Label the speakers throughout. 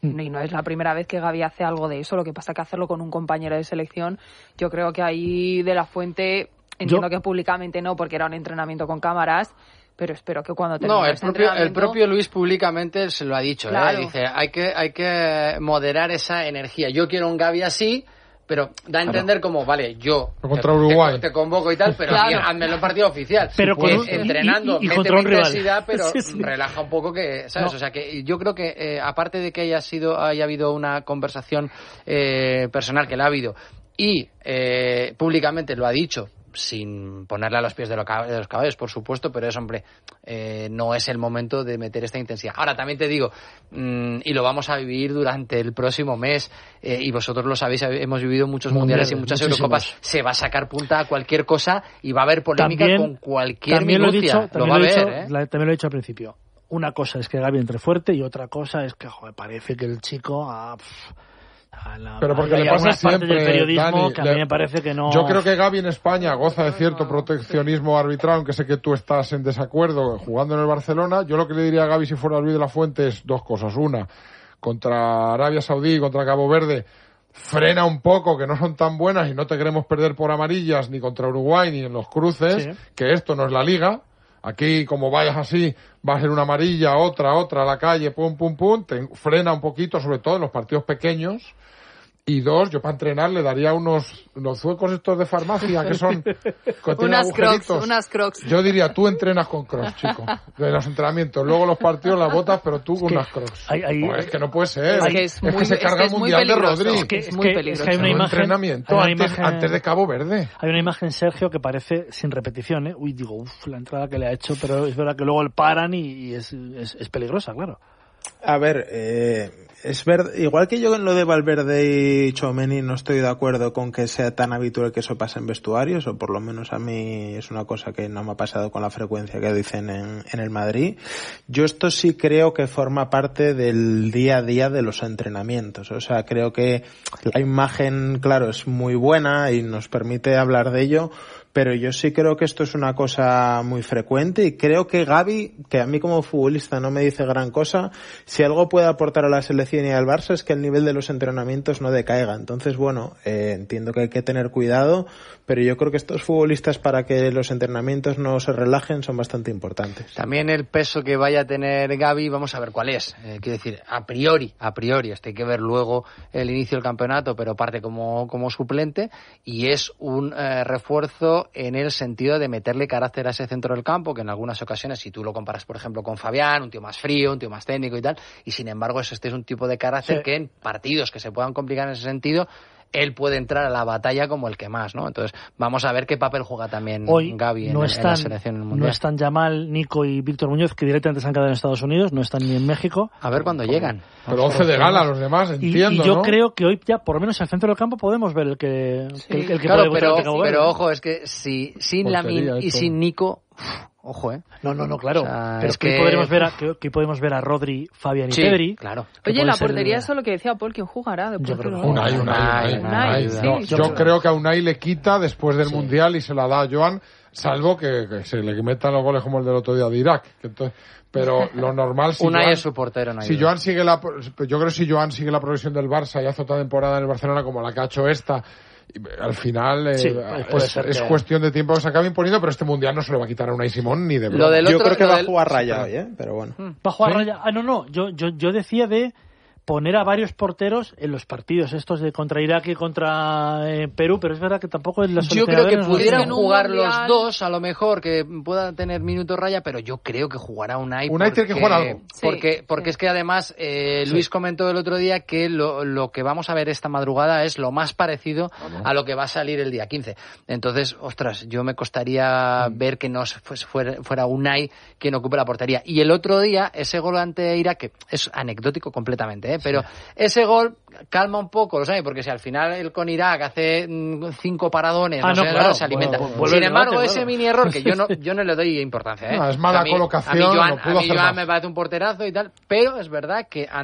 Speaker 1: Y no es la primera vez que Gavi hace algo de eso. Lo que pasa es que hacerlo con un compañero de selección, yo creo que ahí De la Fuente, entiendo que públicamente no, porque era un entrenamiento con cámaras, pero espero que cuando termine
Speaker 2: el propio Luis públicamente se lo ha dicho, claro. Dice, hay que moderar esa energía. Yo quiero un Gavi así, pero da a entender como, vale, yo
Speaker 3: contra Uruguay
Speaker 2: te convoco y tal, pero hazme el partido oficial.
Speaker 4: Pero
Speaker 2: entrenando, méteme intensidad, pero relaja un poco, que, ¿sabes? O sea, que yo creo que aparte de que haya habido una conversación personal, que la ha habido, y públicamente lo ha dicho, sin ponerle a los pies de los caballos, por supuesto, pero es, hombre, no es el momento de meter esta intensidad. Ahora, también te digo, y lo vamos a vivir durante el próximo mes, y vosotros lo sabéis, hemos vivido muchos mundiales y muchas Eurocopas, se va a sacar punta a cualquier cosa y va a haber polémica con cualquier minucia.
Speaker 4: También lo he dicho al principio. Una cosa es que Gavi entre fuerte y otra cosa es que, parece que el chico
Speaker 3: pero porque le pasa siempre,
Speaker 4: del periodismo,
Speaker 3: Dani,
Speaker 4: que a mí me parece que no.
Speaker 3: Yo creo que Gavi en España goza de cierto proteccionismo arbitral, aunque sé que tú estás en desacuerdo jugando en el Barcelona. Yo lo que le diría a Gavi si fuera Luis de la Fuente es dos cosas. Una, contra Arabia Saudí, contra Cabo Verde, frena un poco, que no son tan buenas y no te queremos perder por amarillas ni contra Uruguay ni en los cruces, que esto no es la Liga. Aquí, como vayas así, va a ser una amarilla, otra, a la calle, pum, te frena un poquito, sobre todo en los partidos pequeños. Y dos, yo para entrenar le daría unos zuecos estos de farmacia que son
Speaker 1: unas crocs.
Speaker 3: Yo diría, tú entrenas con crocs, chico, de los entrenamientos. Luego los partidos las botas, pero tú con unas crocs. Es que no puede ser.
Speaker 1: Es que se carga el mundial de Rodri. Es muy peligroso.
Speaker 4: Es que hay una imagen,
Speaker 3: entrenamiento antes de Cabo Verde.
Speaker 4: Hay una imagen, Sergio, que parece sin repetición, la entrada que le ha hecho, pero es verdad que luego le paran y es peligrosa, claro.
Speaker 5: A ver, es verdad, igual que yo en lo de Valverde y Tchouaméni no estoy de acuerdo con que sea tan habitual que eso pase en vestuarios, o por lo menos a mí es una cosa que no me ha pasado con la frecuencia que dicen en el Madrid. Yo esto sí creo que forma parte del día a día de los entrenamientos. O sea, creo que la imagen, claro, es muy buena y nos permite hablar de ello, pero yo sí creo que esto es una cosa muy frecuente y creo que Gavi, que a mí como futbolista no me dice gran cosa, si algo puede aportar a la selección y al Barça es que el nivel de los entrenamientos no decaiga. Entonces, bueno, entiendo que hay que tener cuidado, pero yo creo que estos futbolistas, para que los entrenamientos no se relajen, son bastante importantes.
Speaker 2: También el peso que vaya a tener Gavi, vamos a ver cuál es. Quiero decir, a priori, esto hay que ver luego el inicio del campeonato, pero parte como suplente, y es un refuerzo en el sentido de meterle carácter a ese centro del campo, que en algunas ocasiones, si tú lo comparas, por ejemplo, con Fabián, un tío más frío, un tío más técnico y tal, y sin embargo este es un tipo de carácter que en partidos que se puedan complicar en ese sentido, él puede entrar a la batalla como el que más, ¿no? Entonces, vamos a ver qué papel juega también Gavi en la selección mundial.
Speaker 4: No están Yamal, Nico y Víctor Muñoz, que directamente se han quedado en Estados Unidos, no están ni en México.
Speaker 2: A ver cuándo llegan.
Speaker 3: Pero 11 de gala los demás, entiendo,
Speaker 4: y yo creo que hoy ya, por lo menos en el centro del campo, podemos ver el que
Speaker 2: claro,
Speaker 4: puede
Speaker 2: pero ojo, es que sin Lamine y sin Nico... Ojo,
Speaker 4: No, claro.
Speaker 2: O sea,
Speaker 4: pero
Speaker 2: es
Speaker 4: que podemos ver a Rodri, Fabián y Pedri.
Speaker 2: Claro.
Speaker 1: Oye, la portería, eso es lo que decía Paul, ¿quién jugará de portero?
Speaker 3: Unai. Yo creo que a Unai le quita después del Mundial y se la da a Joan, salvo que se le metan los goles como el del otro día de Irak. Pero lo normal,
Speaker 2: Unai es su portero.
Speaker 3: Yo creo que si Joan sigue la progresión del Barça y hace otra temporada en el Barcelona como la que ha hecho esta, al final es cuestión de tiempo que se acabe imponiendo, pero este mundial no se lo va a quitar a Unai Simón ni de broma.
Speaker 5: Yo creo que va a jugar Raya hoy, pero bueno.
Speaker 4: ¿Va a jugar Raya? No. Yo decía de poner a varios porteros en los partidos estos de contra Irak y contra Perú, pero es verdad que tampoco es la
Speaker 2: Yo creo que pudieran jugar los dos, a lo mejor, que pueda tener minutos Raya, pero yo creo que jugará Unai.
Speaker 3: Unai tiene que jugar algo.
Speaker 2: Porque es que además Luis comentó el otro día que lo que vamos a ver esta madrugada es lo más parecido a lo que va a salir el día 15. Entonces, ostras, yo me costaría ver que no fuera Unai quien ocupe la portería. Y el otro día, ese gol ante Irak, que es anecdótico completamente, pero ese gol calma un poco, ¿lo sabes? Porque si al final el con Irak hace 5 paradones, se alimenta. Sin embargo, ese mini error, que yo no le doy importancia,
Speaker 3: es mala colocación.
Speaker 2: A mí Joan me parece un porterazo y tal, pero es verdad que ante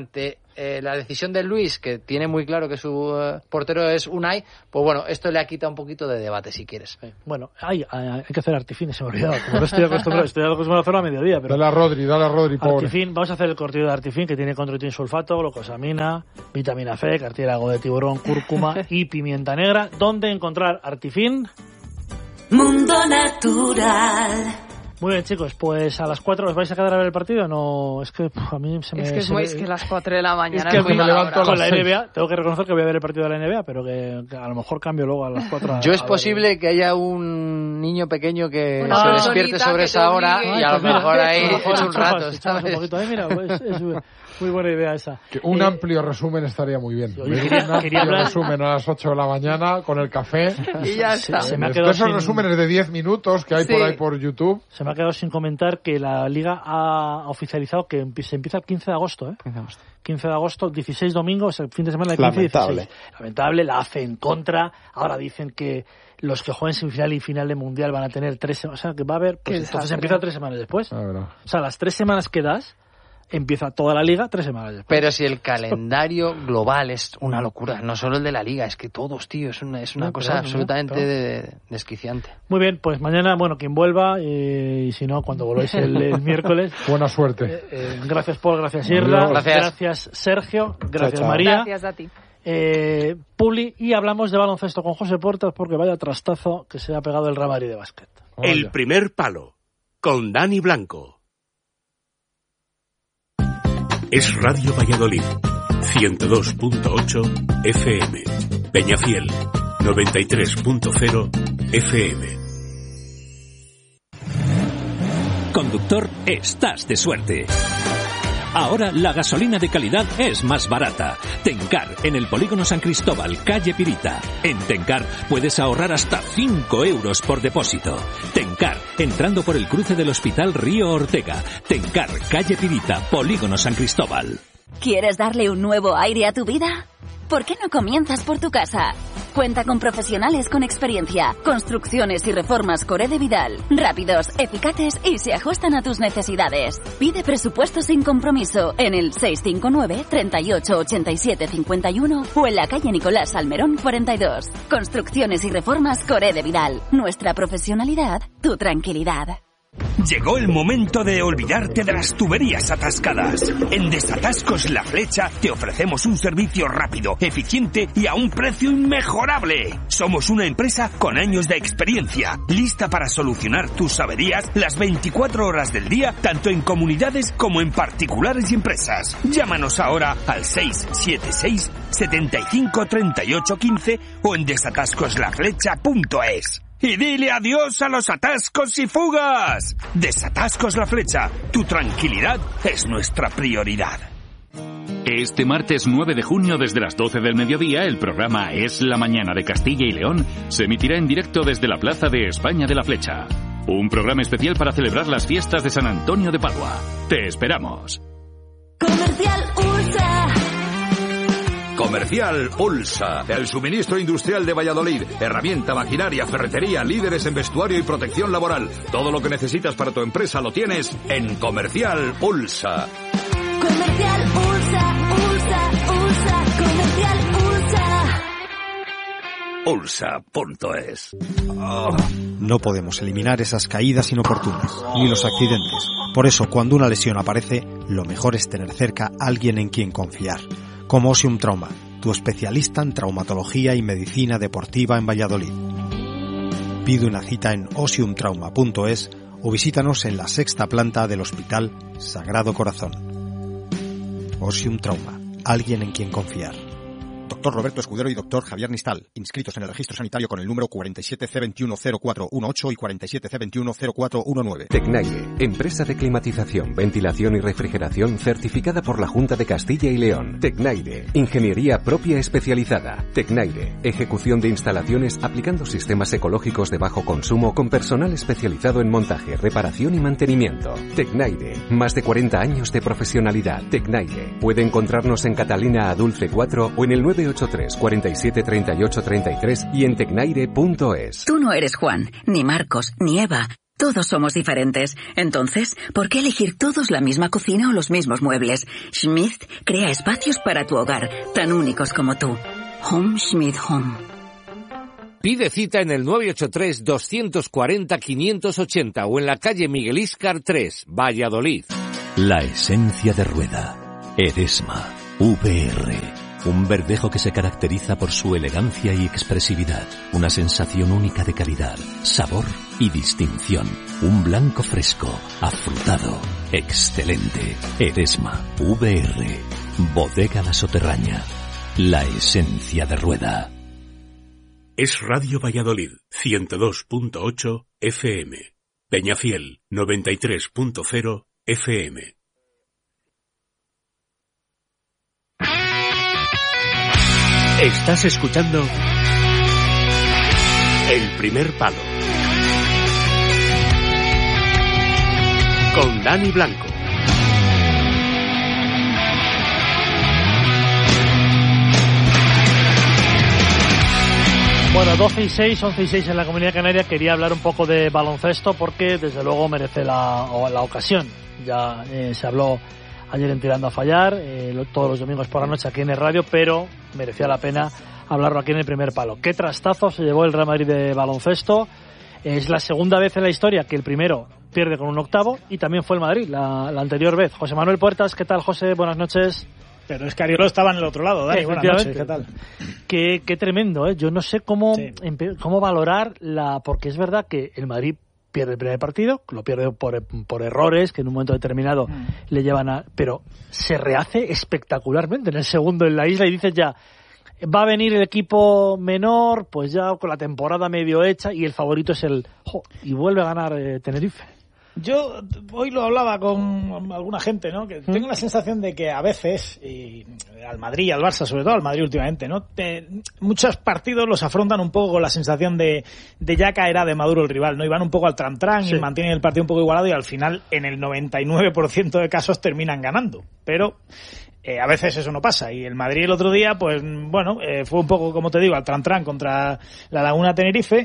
Speaker 2: la decisión de Luis, que tiene muy claro que su portero es Unai, pues bueno, esto le ha quitado un poquito de debate, si quieres.
Speaker 4: Bueno, hay que hacer Artifin, se me ha olvidado. Como no estoy acostumbrado a hacerlo a mediodía. Pero
Speaker 3: dale a Rodri, pobre.
Speaker 4: Artifin, vamos a hacer el cortillo de Artifin, que tiene controitin sulfato, glucosamina, vitamina C, cartílago de tiburón, cúrcuma y pimienta negra. ¿Dónde encontrar Artifin?
Speaker 6: Mundo Natural.
Speaker 4: Muy bien, chicos, pues a las 4 os vais a quedar a ver el partido. No, es que a mí se me...
Speaker 1: Es que las 4 de la mañana
Speaker 4: es que
Speaker 1: me
Speaker 4: levanto con la NBA. Tengo que reconocer que voy a ver el partido de la NBA, pero que a lo mejor cambio luego a las 4.
Speaker 2: Yo es posible que haya un niño pequeño que se despierte sobre esa hora y a lo mejor ahí eche un rato, ¿sabes?
Speaker 4: Un poquito. Mira, es muy buena idea esa.
Speaker 3: Un amplio resumen estaría muy bien. Un amplio resumen a las 8 de la mañana con el café.
Speaker 1: Y ya está.
Speaker 3: Esos resúmenes de 10 minutos que hay por ahí por YouTube.
Speaker 4: Se me ha quedado sin comentar que la Liga ha oficializado que se empieza el 15 de agosto. 15 de agosto, 16 domingos, el fin de semana del 15 y 16. Lamentable, la hace en contra. Ahora dicen que los que jueguen semifinal y final de Mundial van a tener 3 semanas. O sea, que va a haber... Pues entonces empieza 3 semanas después. O sea, las 3 semanas que das... Empieza toda la liga 3 semanas después.
Speaker 2: Pero si el calendario global es una locura, no solo el de la liga, es que todos, tío, es una cosa absolutamente desquiciante.
Speaker 4: Muy bien, pues mañana, bueno, quien vuelva, y si no, cuando volváis el miércoles.
Speaker 3: Buena suerte.
Speaker 4: Gracias, Paul, gracias, Irla. Gracias, Sergio. Gracias, María.
Speaker 1: Gracias a ti.
Speaker 4: Publi, y hablamos de baloncesto con José Portas, porque vaya trastazo que se ha pegado el Real Madrid de básquet.
Speaker 7: El primer palo, con Dani Blanco. Es Radio Valladolid, 102.8 FM, Peñafiel, 93.0 FM.
Speaker 8: Conductor, estás de suerte. Ahora la gasolina de calidad es más barata. Tencar, en el Polígono San Cristóbal, calle Pirita. En Tencar puedes ahorrar hasta 5 euros por depósito. Tencar, entrando por el cruce del Hospital Río Ortega. Tencar, calle Pirita, Polígono San Cristóbal.
Speaker 6: ¿Quieres darle un nuevo aire a tu vida? ¿Por qué no comienzas por tu casa? Cuenta con profesionales con experiencia, construcciones y reformas Coré de Vidal, rápidos, eficaces y se ajustan a tus necesidades. Pide presupuesto sin compromiso en el 659 38 87 51 o en la calle Nicolás Salmerón 42. Construcciones y reformas Coré de Vidal. Nuestra profesionalidad, tu tranquilidad.
Speaker 7: Llegó el momento de olvidarte de las tuberías atascadas. En Desatascos La Flecha te ofrecemos un servicio rápido, eficiente y a un precio inmejorable. Somos una empresa con años de experiencia, lista para solucionar tus averías las 24 horas del día, tanto en comunidades como en particulares y empresas. Llámanos ahora al 676 75 38 15 o en desatascoslaflecha.es. Y dile adiós a los atascos y fugas. Desatascos La Flecha. Tu tranquilidad es nuestra prioridad.
Speaker 9: Este martes 9 de junio, desde las 12 del mediodía, el programa Es la Mañana de Castilla y León se emitirá en directo desde la Plaza de España de La Flecha. Un programa especial para celebrar las fiestas de San Antonio de Padua. Te esperamos.
Speaker 6: Comercial USA.
Speaker 10: Comercial Ulsa, el suministro industrial de Valladolid, herramienta, maquinaria, ferretería, líderes en vestuario y protección laboral. Todo lo que necesitas para tu empresa lo tienes en Comercial Ulsa.
Speaker 6: Comercial Ulsa, Comercial Ulsa.
Speaker 10: Ulsa.es.
Speaker 11: No podemos eliminar esas caídas inoportunas, ni los accidentes. Por eso, cuando una lesión aparece, lo mejor es tener cerca a alguien en quien confiar. Como Osium Trauma, tu especialista en traumatología y medicina deportiva en Valladolid. Pide una cita en osiumtrauma.es o visítanos en la 6ª planta del Hospital Sagrado Corazón. Osium Trauma, alguien en quien confiar.
Speaker 12: Doctor Roberto Escudero y Doctor Javier Nistal, inscritos en el registro sanitario con el número 47C210418 y 47C210419.
Speaker 13: Tecnaire, empresa de climatización, ventilación y refrigeración certificada por la Junta de Castilla y León. Tecnaire, ingeniería propia especializada. Tecnaire, ejecución de instalaciones aplicando sistemas ecológicos de bajo consumo con personal especializado en montaje, reparación y mantenimiento. Tecnaire, más de 40 años de profesionalidad. Tecnaire, puede encontrarnos en Catalina Adulce 4 o en el 983 47 38 33 y en tecnaire.es.
Speaker 6: Tú no eres Juan, ni Marcos, ni Eva. Todos somos diferentes. Entonces, ¿por qué elegir todos la misma cocina o los mismos muebles? Schmidt crea espacios para tu hogar, tan únicos como tú. Home Schmidt Home.
Speaker 14: Pide cita en el 983-240-580 o en la calle Miguel Íscar 3, Valladolid.
Speaker 8: La esencia de Rueda. Edesma. VR. Un verdejo que se caracteriza por su elegancia y expresividad. Una sensación única de calidad, sabor y distinción. Un blanco fresco, afrutado, excelente. Edesma. VR. Bodega La Soterraña. La esencia de Rueda.
Speaker 15: Es Radio Valladolid, 102.8 FM. Peñafiel, 93.0 FM. Estás escuchando El Primer Palo con Dani Blanco.
Speaker 4: Bueno, 12 y 6, 11 y 6 en la Comunidad Canaria. Quería hablar un poco de baloncesto porque desde luego merece la ocasión. Ya se habló ayer en Tirando a Fallar, todos los domingos por la noche aquí en el radio, pero merecía la pena hablarlo aquí en El Primer Palo. ¿Qué trastazo se llevó el Real Madrid de baloncesto? Es la segunda vez en la historia que el primero pierde con un octavo y también fue el Madrid la anterior vez. José Manuel Puertas, ¿qué tal, José? Buenas noches.
Speaker 16: Pero es que Ariolo estaba en el otro lado, Dani. Buenas noches, ¿qué tal?
Speaker 4: Qué tremendo, ¿eh? Yo no sé cómo valorar porque es verdad que el Madrid pierde el primer partido, lo pierde por errores que en un momento determinado le llevan a... Pero se rehace espectacularmente en el segundo en la isla y dices ya, va a venir el equipo menor, pues ya con la temporada medio hecha y el favorito es y vuelve a ganar Tenerife.
Speaker 16: Yo hoy lo hablaba con alguna gente, ¿no? Que tengo la sensación de que a veces, y al Madrid y al Barça, sobre todo al Madrid últimamente, ¿no? Muchos partidos los afrontan un poco con la sensación de ya caerá de maduro el rival, ¿no? Y van un poco al tram-tram y mantienen el partido un poco igualado y al final, en el 99% de casos, terminan ganando. Pero a veces eso no pasa. Y el Madrid el otro día, pues bueno, fue un poco, como te digo, al tram-tram contra la Laguna Tenerife.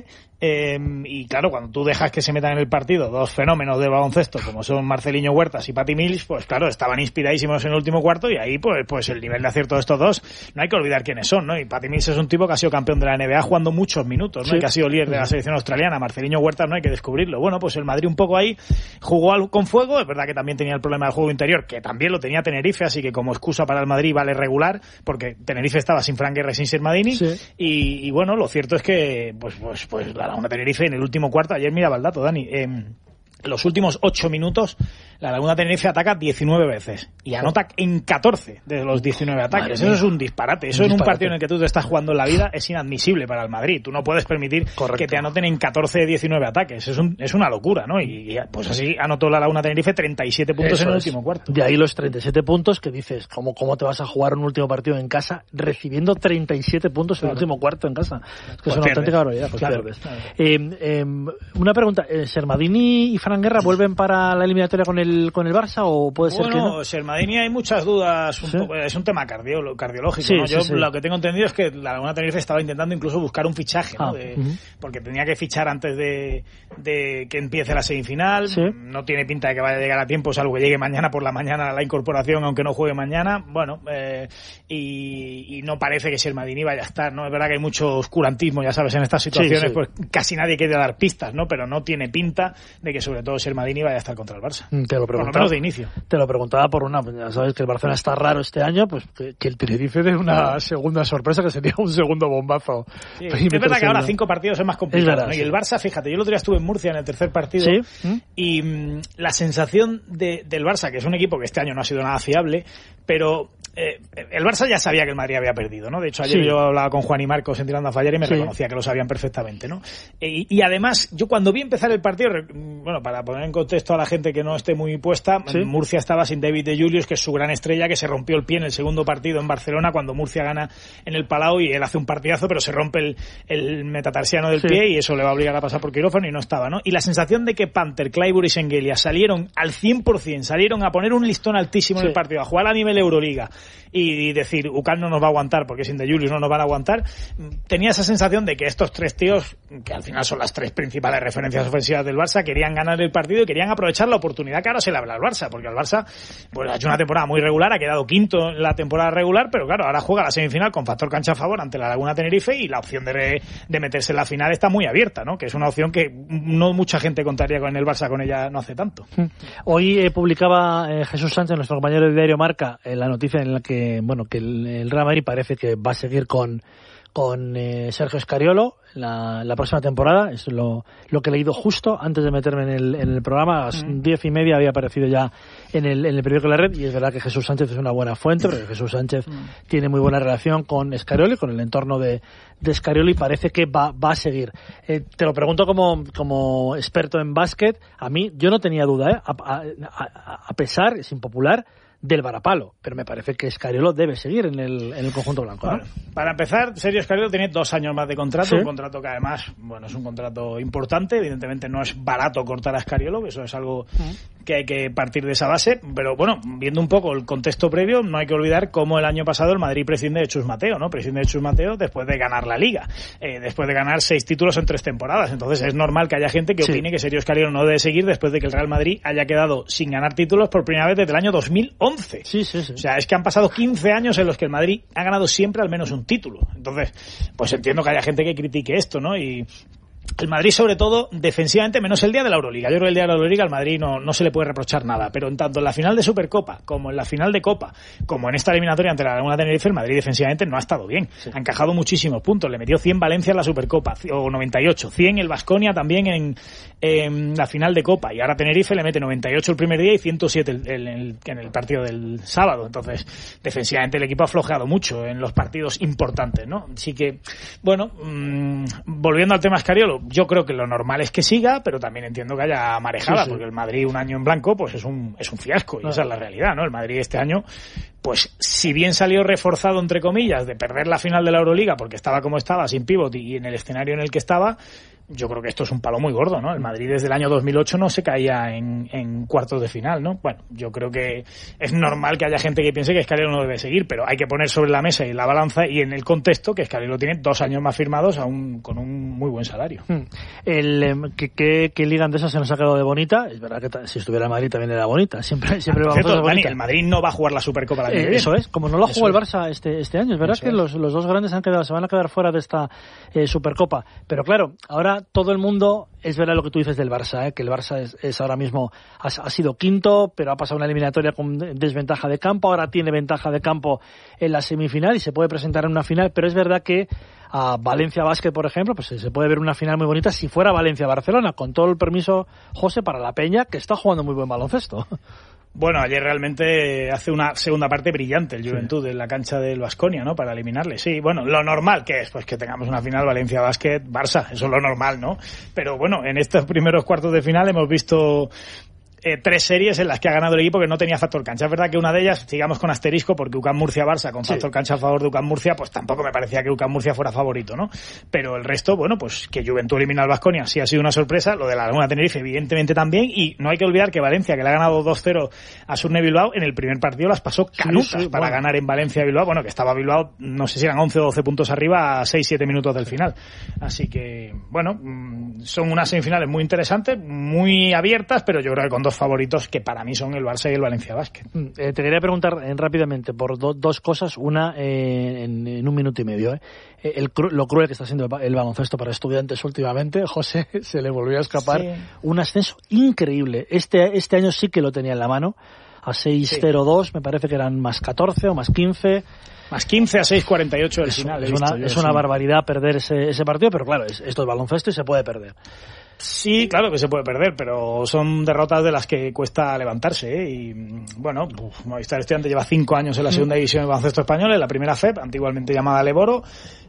Speaker 16: Y claro, cuando tú dejas que se metan en el partido dos fenómenos de baloncesto como son Marceliño Huertas y Patty Mills, pues claro, estaban inspiradísimos en el último cuarto y ahí pues el nivel de acierto de estos dos no hay que olvidar quiénes son, ¿no? Y Patty Mills es un tipo que ha sido campeón de la NBA jugando muchos minutos, ¿no? Y que ha sido líder de la selección australiana. Marceliño Huertas no hay que descubrirlo. Bueno, pues el Madrid un poco ahí jugó con fuego. Es verdad que también tenía el problema del juego interior, que también lo tenía Tenerife, así que como excusa para el Madrid vale regular, porque Tenerife estaba sin Fran Guerra y sin Sermadini. Y bueno, lo cierto es que pues la Laguna Tenerife en el último cuarto, ayer miraba el dato, Dani, los últimos 8 minutos la Laguna Tenerife ataca 19 veces y anota en 14 de los 19 ataques. Eso es un disparate. Eso en un partido en el que tú te estás jugando en la vida es inadmisible para el Madrid. Tú no puedes permitir que te anoten en 14 de 19 ataques. Es una locura, ¿no? Y pues así anotó la Laguna Tenerife 37 puntos en el último cuarto.
Speaker 4: De ahí los 37 puntos que dices, ¿cómo te vas a jugar un último partido en casa recibiendo 37 puntos en el último cuarto en casa? Es que es una auténtica barbaridad. Pierdes. Una pregunta, ¿Sermadini y Fran Guerra vuelven para la eliminatoria con el Barça o puede ser que no?
Speaker 16: Bueno, Sermadini hay muchas dudas, es un tema cardiológico, ¿no? Yo lo que tengo entendido es que la Laguna Tenerife estaba intentando incluso buscar un fichaje, ¿no? Porque tenía que fichar antes de que empiece la semifinal. No tiene pinta de que vaya a llegar a tiempo, salvo que llegue mañana por la mañana la incorporación, aunque no juegue mañana. Bueno, y no parece que Sermadini vaya a estar, ¿no? Es verdad que hay mucho oscurantismo, ya sabes, en estas situaciones, pues casi nadie quiere dar pistas, ¿no? Pero no tiene pinta de que sobre todo Sermadini vaya a estar contra el Barça.
Speaker 4: Te lo preguntaba, por lo menos de inicio. Te lo preguntaba por ya sabes que el Barcelona está raro este año, pues que el Tenerife dé una segunda sorpresa, que sería un segundo bombazo.
Speaker 16: Sí, es verdad que ahora 5 partidos es más complicado, ¿no? Y el Barça, fíjate, yo el otro día estuve en Murcia en el tercer partido y la sensación del Barça, que es un equipo que este año no ha sido nada fiable, pero el Barça ya sabía que el Madrid había perdido, ¿no? De hecho, ayer yo hablaba con Juan y Marcos en Tirando a Fallar y me reconocía que lo sabían perfectamente, ¿no? Y además, yo cuando vi empezar el partido, bueno, para poner en contexto a la gente que no esté muy puesta, Murcia estaba sin David de Julius, que es su gran estrella, que se rompió el pie en el segundo partido en Barcelona cuando Murcia gana en el Palau y él hace un partidazo, pero se rompe el metatarsiano del pie y eso le va a obligar a pasar por quirófano y no estaba, ¿no? Y la sensación de que Panther, Clyburn y Schengelia salieron al 100%, salieron a poner un listón altísimo en el partido, a jugar a nivel Euroliga, y decir, UCAM no nos va a aguantar porque sin De Julius no nos van a aguantar. Tenía esa sensación de que estos tres tíos, que al final son las tres principales referencias ofensivas del Barça, querían ganar el partido y querían aprovechar la oportunidad que ahora se le abre al Barça, porque el Barça pues ha hecho una temporada muy regular, ha quedado quinto en la temporada regular, pero claro, ahora juega la semifinal con factor cancha a favor ante la Laguna Tenerife y la opción de meterse en la final está muy abierta, ¿no? Que es una opción que no mucha gente contaría con el Barça con ella no hace tanto.
Speaker 4: Hoy publicaba Jesús Sánchez, nuestro compañero de Diario Marca, la noticia en la que, bueno, que el Real Madrid parece que va a seguir con Sergio Scariolo la próxima temporada. Es lo que he leído justo antes de meterme en el programa. A las 10:30 había aparecido ya en el periódico La Red, y es verdad que Jesús Sánchez es una buena fuente, porque Jesús Sánchez tiene muy buena relación con Scariolo, con el entorno de Scariolo, y parece que va a seguir. Te lo pregunto como experto en básquet. A mí, yo no tenía duda, a pesar, es impopular, del varapalo, pero me parece que Scariolo debe seguir en el conjunto blanco, ¿no?
Speaker 16: Para empezar, Sergio Scariolo tiene 2 años más de contrato, ¿sí? Un contrato que además, bueno, es un contrato importante, evidentemente no es barato cortar a Scariolo, que eso es algo que hay que partir de esa base, pero bueno, viendo un poco el contexto previo, no hay que olvidar cómo el año pasado el Madrid prescinde de Chus Mateo, ¿no? Prescinde de Chus Mateo después de ganar la Liga, después de ganar 6 títulos en 3 temporadas, entonces es normal que haya gente que opine que Sergio Scariolo no debe seguir después de que el Real Madrid haya quedado sin ganar títulos por primera vez desde el año 2011.
Speaker 4: Sí.
Speaker 16: O sea, es que han pasado 15 años en los que el Madrid ha ganado siempre al menos un título. Entonces, pues entiendo que haya gente que critique esto, ¿no? Y el Madrid, sobre todo, defensivamente, menos el día de la Euroliga. Yo creo que el día de la Euroliga al Madrid no se le puede reprochar nada, pero en tanto en la final de Supercopa, como en la final de Copa, como en esta eliminatoria ante la Laguna Tenerife, el Madrid defensivamente no ha estado bien. Ha encajado muchísimos puntos. Le metió 100 Valencia en la Supercopa, o 98, 100 el Baskonia también en la final de Copa, y ahora Tenerife le mete 98 el primer día y 107 en el partido del sábado. Entonces, defensivamente el equipo ha flojeado mucho en los partidos importantes, ¿no? Así que, bueno, volviendo al tema Scariolo, yo creo que lo normal es que siga, pero también entiendo que haya marejada, porque el Madrid un año en blanco pues es un fiasco, y esa es la realidad, ¿no? El Madrid este año, pues si bien salió reforzado, entre comillas, de perder la final de la Euroliga porque estaba como estaba, sin pívot y en el escenario en el que estaba, yo creo que esto es un palo muy gordo, ¿no? El Madrid desde el año 2008 no se caía en cuartos de final, ¿no? Bueno, yo creo que es normal que haya gente que piense que Scariolo no debe seguir, pero hay que poner sobre la mesa y la balanza y en el contexto que Scariolo tiene 2 años más firmados con un muy buen salario.
Speaker 4: ¿Qué liga andesa se nos ha quedado de bonita? Es verdad que si estuviera el Madrid también era bonita. Siempre
Speaker 16: va a ser bonita. El Madrid no va a jugar la Supercopa la
Speaker 4: eso es, como no lo jugó el Barça este año. Es verdad que los dos grandes se van a quedar fuera de esta Supercopa. Pero claro, ahora todo el mundo, es verdad lo que tú dices del Barça, que el Barça es ahora mismo, ha sido quinto, pero ha pasado una eliminatoria con desventaja de campo, ahora tiene ventaja de campo en la semifinal y se puede presentar en una final, pero es verdad que a Valencia Basket, por ejemplo, pues se puede ver una final muy bonita si fuera Valencia-Barcelona, con todo el permiso, José, para la Peña, que está jugando muy buen baloncesto.
Speaker 16: Bueno, ayer realmente hace una segunda parte brillante el Juventud en la cancha del Baskonia, ¿no? Para eliminarle. Sí, bueno, lo normal que es, pues que tengamos una final Valencia Basket Barça, eso es lo normal, ¿no? Pero bueno, en estos primeros cuartos de final hemos visto 3 series en las que ha ganado el equipo que no tenía factor cancha. Es verdad que una de ellas, sigamos con asterisco, porque UCAM Murcia-Barça con factor cancha a favor de UCAM Murcia, pues tampoco me parecía que UCAM Murcia fuera favorito, ¿no? Pero el resto, bueno, pues que Juventud elimina al Baskonia sí ha sido una sorpresa, lo de la Laguna Tenerife evidentemente también, y no hay que olvidar que Valencia, que le ha ganado 2-0 a Surne Bilbao, en el primer partido las pasó canutas para ganar en Valencia Bilbao, bueno, que estaba Bilbao, no sé si eran 11 o 12 puntos arriba a 6-7 minutos del final. Así que, bueno, son unas semifinales muy interesantes, muy abiertas, pero yo creo que con 2 favoritos que para mí son el Barça y el Valencia Basket.
Speaker 4: Te quería preguntar rápidamente por 2 cosas. Una, en 1 minuto y medio. Lo cruel que está siendo el baloncesto para Estudiantes últimamente. José, se le volvió a escapar un ascenso increíble. Este año sí que lo tenía en la mano. A 6-0-2, me parece que eran más 14 o más 15.
Speaker 16: Más 15 a 6-48 el final.
Speaker 4: Es una barbaridad perder ese partido, pero claro, esto es baloncesto y se puede perder.
Speaker 16: Sí, claro que se puede perder, pero son derrotas de las que cuesta levantarse, ¿eh? Y bueno, Movistar Estudiantes lleva 5 años en la segunda división del baloncesto español, en la primera FEP, antiguamente llamada Leboro,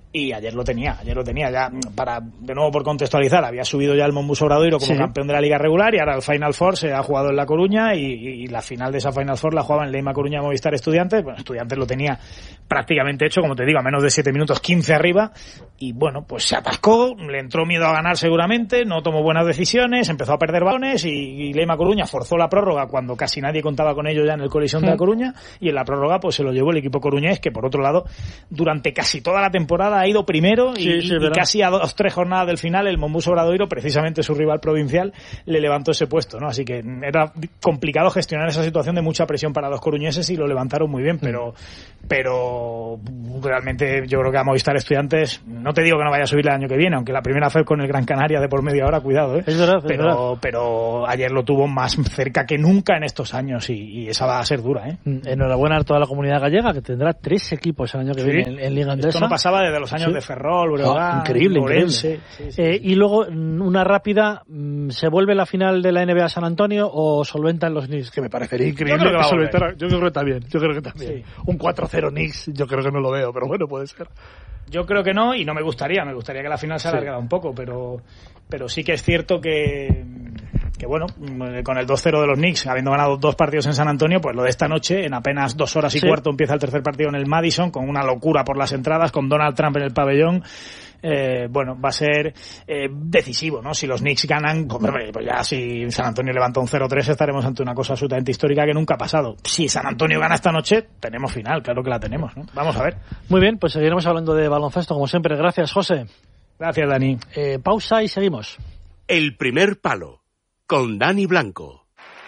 Speaker 16: Y ayer lo tenía ya, de nuevo por contextualizar, había subido ya el Monbus Obradoiro como campeón de la Liga regular y ahora el Final Four se ha jugado en La Coruña y la final de esa Final Four la jugaba en Leima Coruña Movistar Estudiantes. Bueno, Estudiantes lo tenía prácticamente hecho, como te digo, a menos de 7 minutos, 15 arriba, y bueno, pues se atascó, le entró miedo a ganar seguramente, no tomó buenas decisiones, empezó a perder balones y Leima Coruña forzó la prórroga cuando casi nadie contaba con ello ya en el Coliseum de La Coruña, y en la prórroga pues se lo llevó el equipo coruñés, que por otro lado durante casi toda la temporada ha ido primero y casi a 2-3 jornadas del final el Monbus Obradoiro, precisamente su rival provincial, le levantó ese puesto, ¿no? Así que era complicado gestionar esa situación de mucha presión para los coruñeses y lo levantaron muy bien, pero realmente yo creo que a Movistar Estudiantes, no te digo que no vaya a subir el año que viene, aunque la primera fue con el Gran Canaria de por media hora, cuidado,
Speaker 4: es verdad,
Speaker 16: pero ayer lo tuvo más cerca que nunca en estos años y esa va a ser dura, ¿eh?
Speaker 4: Enhorabuena a toda la comunidad gallega, que tendrá 3 equipos el año que viene en Liga Endesa.
Speaker 16: Esto no pasaba desde los años de Ferrol, Breogán,
Speaker 4: increíble. Y luego una rápida, ¿se vuelve la final de la NBA San Antonio o solventan los Knicks? Que me parecería increíble. Yo creo que también. Sí. Un 4-0 Knicks, yo creo que no lo veo, pero bueno, puede ser.
Speaker 16: Yo creo que no, y no me gustaría que la final se alargara un poco, pero sí que es cierto que bueno, con el 2-0 de los Knicks, habiendo ganado 2 partidos en San Antonio, pues lo de esta noche, en apenas 2 horas y cuarto empieza el tercer partido en el Madison, con una locura por las entradas, con Donald Trump en el pabellón. Bueno, va a ser decisivo, ¿no? Si los Knicks ganan, pues ya si San Antonio levanta un 0-3 estaremos ante una cosa absolutamente histórica que nunca ha pasado. Si San Antonio gana esta noche, tenemos final, claro que la tenemos, ¿no? Vamos a ver.
Speaker 4: Muy bien, pues seguiremos hablando de baloncesto como siempre. Gracias, José.
Speaker 16: Gracias, Dani.
Speaker 4: Pausa y seguimos.
Speaker 15: El primer palo, con Dani Blanco.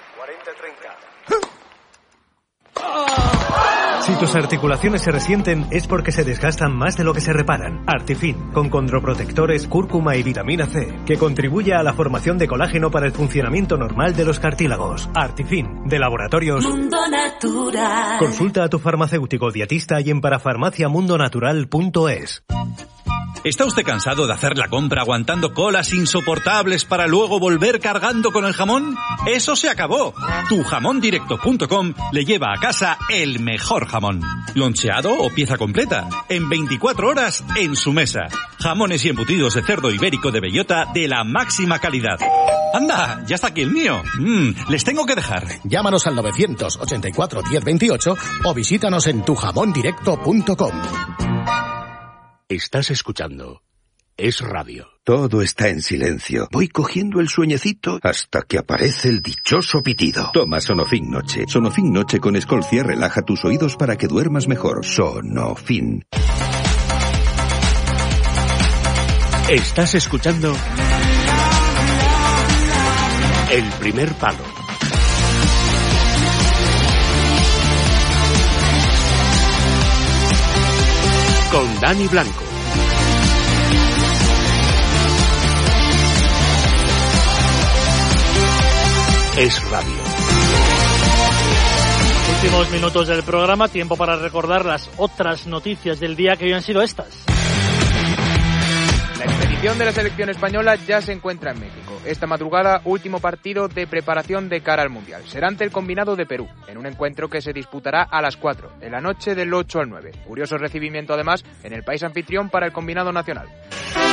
Speaker 17: 40-30. Si tus articulaciones se resienten es porque se desgastan más de lo que se reparan. Artifin, con condroprotectores, cúrcuma y vitamina C, que contribuye a la formación de colágeno para el funcionamiento normal de los cartílagos. Artifin, de Laboratorios
Speaker 6: Mundo Natural.
Speaker 17: Consulta a tu farmacéutico dietista y en parafarmaciamundonatural.es.
Speaker 18: ¿Está usted cansado de hacer la compra aguantando colas insoportables para luego volver cargando con el jamón? ¡Eso se acabó! Tujamondirecto.com le lleva a casa el mejor jamón. Loncheado o pieza completa. En 24 horas en su mesa. Jamones y embutidos de cerdo ibérico de bellota de la máxima calidad. ¡Anda! ¡Ya está aquí el mío! Les tengo que dejar.
Speaker 19: Llámanos al 984 1028 o visítanos en tujamondirecto.com.
Speaker 15: Estás escuchando Es Radio.
Speaker 20: Todo está en silencio. Voy cogiendo el sueñecito hasta que aparece el dichoso pitido. Toma Sonofin Noche. Sonofin Noche con Escolcia relaja tus oídos para que duermas mejor. Sonofin.
Speaker 15: Estás escuchando El primer palo. Con Dani Blanco. Es Radio.
Speaker 4: Últimos minutos del programa, tiempo para recordar las otras noticias del día que hoy han sido estas.
Speaker 21: La expedición de la selección española ya se encuentra en México. Esta madrugada, último partido de preparación de cara al Mundial. Será ante el combinado de Perú, en un encuentro que se disputará a las 4 de la noche del 8 al 9. Curioso recibimiento además en el país anfitrión para el combinado nacional.